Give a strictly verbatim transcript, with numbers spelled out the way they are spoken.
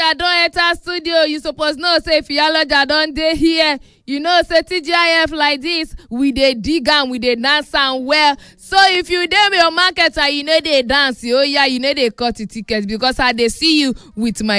Iyaloja don enter studio. You suppose know say if Iyaloja don dey here, you know say T G I F like this, we dey dig am, we dey dance am well. So if you dey your market and you no dey dance, oh yeah, you no dey cut the ticket because I dey see you with my